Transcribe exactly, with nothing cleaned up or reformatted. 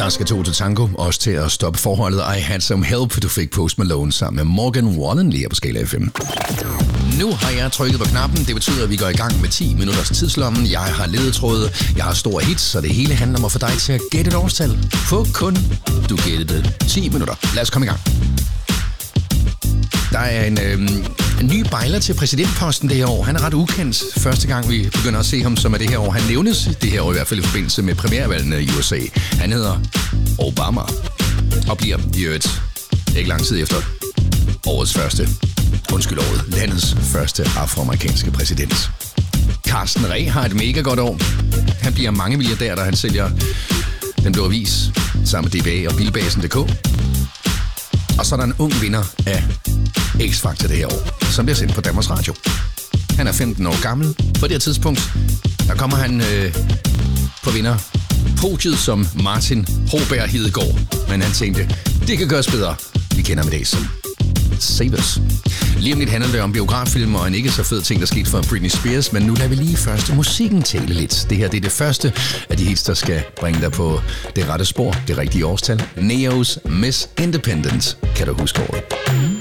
Der skal to til tango, også til at stoppe forholdet. I Had Some Help, du fik Post Malone sammen med Morgan Wallen lige på Skala F M. Nu har jeg trykket på knappen. Det betyder, at vi går i gang med ti minutters tidslommen. Jeg har ledetråde, jeg har store hits, så det hele handler om at få dig til at gætte et årstal. På kun, du gættede ti minutter. Lad os komme i gang. Der er en, øh, en ny bejler til præsidentposten det her år. Han er ret ukendt. Første gang vi begynder at se ham, som er det her år. Han nævnes det her år i hvert fald i forbindelse med primærvalgene i U S A. Han hedder Obama og bliver i øvrigt ikke lang tid efter årets første, undskyld året, landets første afroamerikanske præsident. Carsten Reh har et mega godt år. Han bliver mange milliardær, da han sælger Den Blå Avis sammen med D B A og Bilbasen punktum d k. Og så er der en ung vinder af X-Factor det her år, som bliver sendt på Danmarks Radio. Han er femten år gammel. På det her tidspunkt, der kommer han øh, på vinderpodiet som Martin Hoberg Hedegaard. Men han tænkte, det kan gøres bedre. Vi kender ham i dag som Savers. Lige om lidt handler det om biograffilm og en ikke så fed ting, der skete for Britney Spears, men nu lader vi lige først musikken tale lidt. Det her det er det første af de hits, der skal bringe dig på det rette spor, det rigtige årstal. Neos Miss Independent, kan du huske året.